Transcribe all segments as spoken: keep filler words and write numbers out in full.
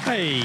Hey.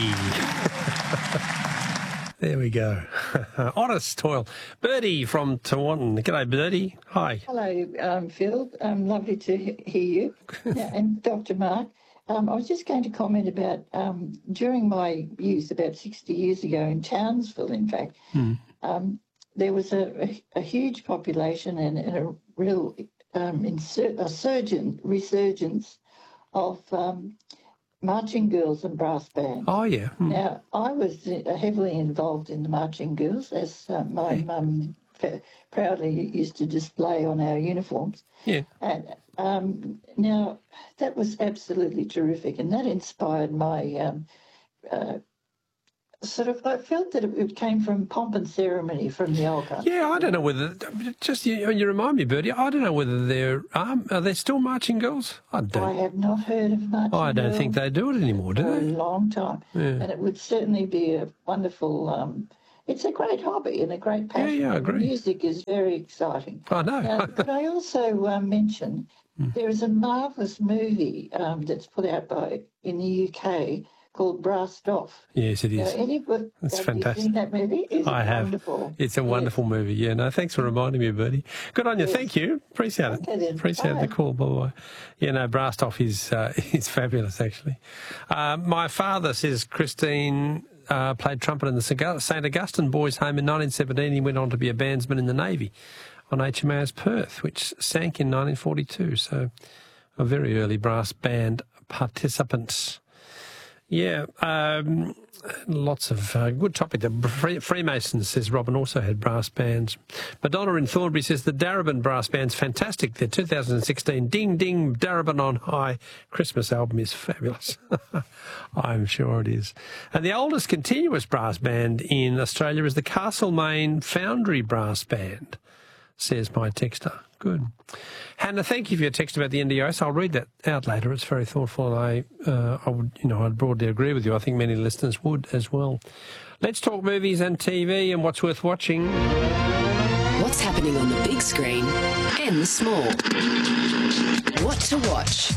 There we go. Honest toil. Birdie from Tawantin. G'day, Birdie. Hi. Hello, um, Phil. Um, lovely to he- hear you. Yeah, and Doctor Mark. Um, I was just going to comment about um, during my youth, about sixty years ago in Townsville, in fact, Mm. um, there was a, a, a huge population and, and a real um, insur- a surgent resurgence of um, marching girls and brass bands. Oh, yeah. Mm. Now, I was uh, heavily involved in the marching girls, as uh, my Yeah. mum f- proudly used to display on our uniforms. Yeah. And um, now, that was absolutely terrific, and that inspired my um, uh, sort of, I felt that it, it came from pomp and ceremony from the old country. Yeah, I don't know whether, just you, you remind me, Birdie, I don't know whether they're, um, are they still marching girls? I I don't, have not heard of marching I don't girls think they do it anymore, do for a they? long time. Yeah. And it would certainly be a wonderful, um, it's a great hobby and a great Yeah, passion. yeah, I and the agree. music is very exciting. I know. Now, could I also uh, mention there is a marvellous movie um, that's put out by in the U K called Brassed Off. Yes, it Now, is. anybody, It's have fantastic. you seen that movie? It's I have. wonderful. It's a Yes. wonderful movie. Yeah, no, thanks for reminding me, Birdie. Good on you. Yes. Thank you. Appreciate it. Okay then. Appreciate the Bye. call, bye-bye. Yeah, no, Brassed Off is, uh, is fabulous, actually. Uh, my father says Christine uh, played trumpet in the Saint Augustine Boys' Home in nineteen seventeen. He went on to be a bandsman in the Navy on H M A S Perth, which sank in nineteen forty-two. So a very early brass band participant. Yeah, um, lots of uh, good topic. The Free- Freemasons, says Robin, also had brass bands. Madonna in Thornbury says the Darabin brass band's fantastic. Their two thousand sixteen Ding Ding Darabin on High Christmas album is fabulous. I'm sure it is. And the oldest continuous brass band in Australia is the Castlemaine Foundry Brass Band, says my texter. Good. Hannah, thank you for your text about the N D O S. I'll read that out later. It's very thoughtful, and I, uh, I would, you know, I'd broadly agree with you. I think many listeners would as well. Let's talk movies and T V and what's worth watching. What's happening on the big screen and the small? What to watch?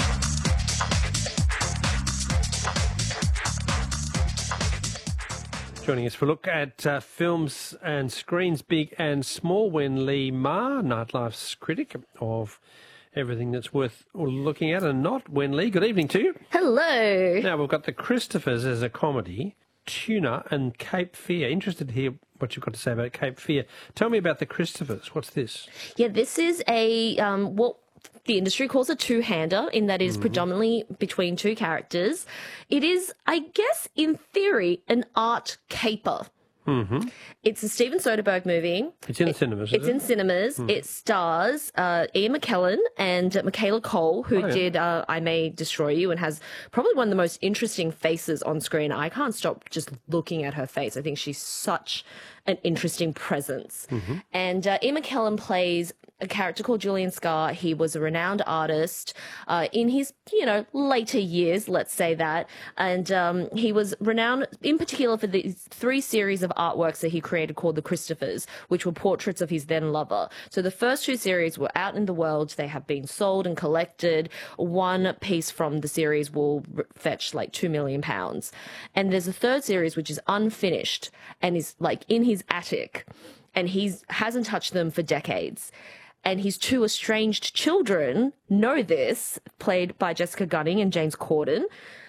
Joining us for a look at uh, films and screens big and small, Wen Lee Ma, Nightlife's critic of everything that's worth looking at and not. Wen Lee, good evening to you. Hello. Now, we've got The Christophers as a comedy, Tuna and Cape Fear. Interested to hear what you've got to say about Cape Fear. Tell me about The Christophers. What's this? Yeah, this is a um, what the industry calls a two-hander, in that it is mm-hmm. predominantly between two characters. It is, I guess, in theory, an art caper. Mm-hmm. It's a Steven Soderbergh movie. It's in it, cinemas, It's is it? in cinemas. Mm. It stars uh, Ian McKellen and Michaela Cole, who oh, yeah. did uh, I May Destroy You, and has probably one of the most interesting faces on screen. I can't stop just looking at her face. I think she's such an interesting presence. Mm-hmm. And uh, Ian McKellen plays a character called Julian Scarr. He was a renowned artist uh, in his, you know, later years, let's say that. And um, he was renowned in particular for the three series of artworks that he created called The Christophers, which were portraits of his then lover. So the first two series were out in the world. They have been sold and collected. One piece from the series will fetch like two million pounds. And there's a third series, which is unfinished and is like in his attic. And he hasn't touched them for decades. And his two estranged children know this, played by Jessica Gunning and James Corden.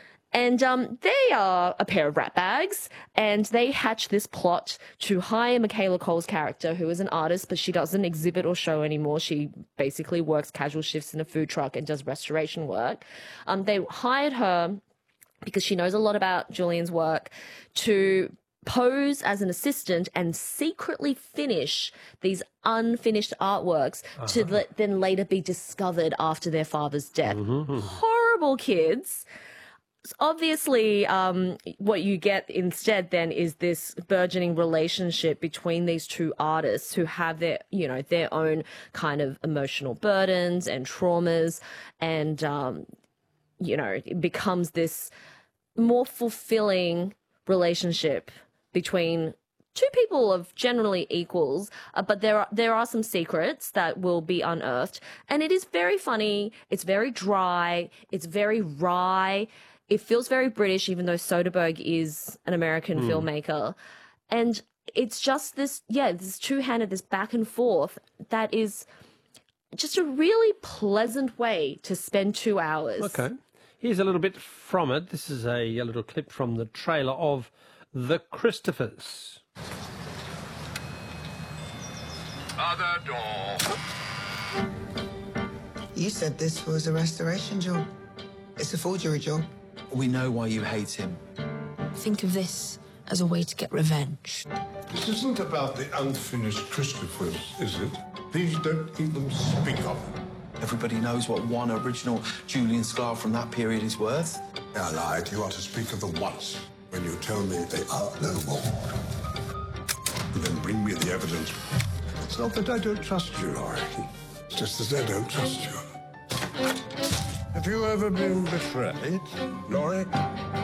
And um, they are a pair of ratbags, and they hatch this plot to hire Michaela Cole's character, who is an artist, but she doesn't exhibit or show anymore. She basically works casual shifts in a food truck and does restoration work. Um, they hired her because she knows a lot about Julian's work to pose as an assistant and secretly finish these unfinished artworks uh-huh. to let, then later be discovered after their father's death. Mm-hmm. Horrible kids. Obviously, um, what you get instead then is this burgeoning relationship between these two artists who have their, you know, their own kind of emotional burdens and traumas, and, um, you know, it becomes this more fulfilling relationship between two people of generally equals, uh, but there are there are some secrets that will be unearthed, and it is very funny. It's very dry. It's very wry. it feels very British, even though Soderbergh is an American Mm. filmmaker. And it's just this, yeah, this two-handed, this back and forth that is just a really pleasant way to spend two hours. Okay. Here's a little bit from it. This is a, a little clip from the trailer of The Christophers. Other door. You said this was a restoration job. It's a forgery job. We know why you hate him. Think of this as a way to get revenge. This isn't about the unfinished Christophers, is it? Please don't even speak of them. Everybody knows what one original Julian Sklar from that period is worth. I lied. You are to speak of them once when you tell me they are no more. And then bring me the evidence. It's not that I don't trust you, Laurie. It's just that I don't trust you. Have you ever been betrayed, Laurie?